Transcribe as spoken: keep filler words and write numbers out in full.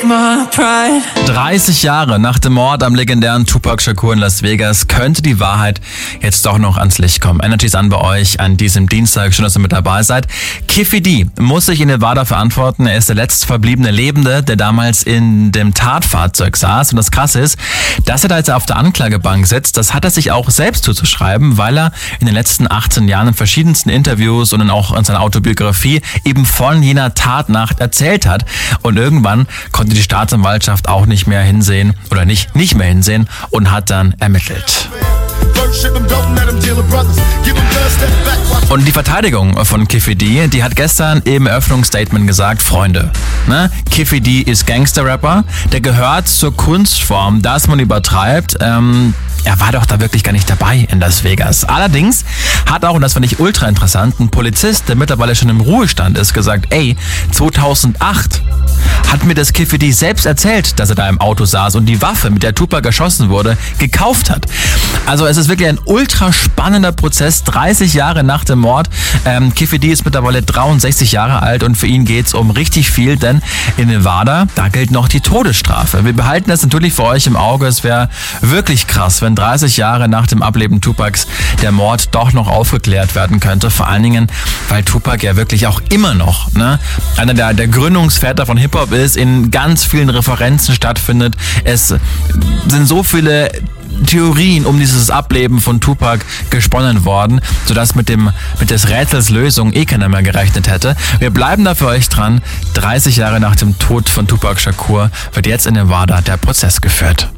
my pride. dreißig Jahre nach dem Mord am legendären Tupac Shakur in Las Vegas könnte die Wahrheit jetzt doch noch ans Licht kommen. Energy's an bei euch an diesem Dienstag. Schön, dass ihr mit dabei seid. Keffe D muss sich in Nevada verantworten. Er ist der letzte verbliebene Lebende, der damals in dem Tatfahrzeug saß. Und das Krasse ist, dass er da jetzt auf der Anklagebank sitzt, das hat er sich auch selbst zuzuschreiben, weil er in den letzten achtzehn Jahren in verschiedensten Interviews und auch in seiner Autobiografie eben von jener Tatnacht erzählt hat. Und irgendwann konnte die Staatsanwaltschaft auch nicht mehr hinsehen oder nicht, nicht mehr hinsehen und hat dann ermittelt. Und die Verteidigung von Keffe D, die hat gestern im Eröffnungsstatement gesagt, Freunde, ne, Keffe D ist Gangster-Rapper, der gehört zur Kunstform, dass man übertreibt. Ähm, er war doch da wirklich gar nicht dabei in Las Vegas. Allerdings hat auch, und das fand ich ultra interessant, ein Polizist, der mittlerweile schon im Ruhestand ist, gesagt, ey, zweitausendacht hat mir das Keffe D selbst erzählt, dass er da im Auto saß und die Waffe, mit der Tupac erschossen wurde, gekauft hat. Also es ist wirklich ein ultra spannender Prozess, dreißig Jahre nach dem Mord. Ähm, Keffe D ist mittlerweile dreiundsechzig Jahre alt und für ihn geht's um richtig viel, denn in Nevada, da gilt noch die Todesstrafe. Wir behalten das natürlich für euch im Auge. Es wäre wirklich krass, wenn dreißig Jahre nach dem Ableben Tupacs der Mord doch noch aufgeklärt werden könnte. Vor allen Dingen, weil Tupac ja wirklich auch immer noch ne, einer der, der Gründungsväter von Hip-Hop ist, in ganz vielen Referenzen stattfindet. Es sind so viele Theorien um dieses Ableben von Tupac gesponnen worden, sodass mit dem mit des Rätsels Lösung eh keiner mehr gerechnet hätte. Wir bleiben da für euch dran. dreißig Jahre nach dem Tod von Tupac Shakur wird jetzt in Nevada der Prozess geführt.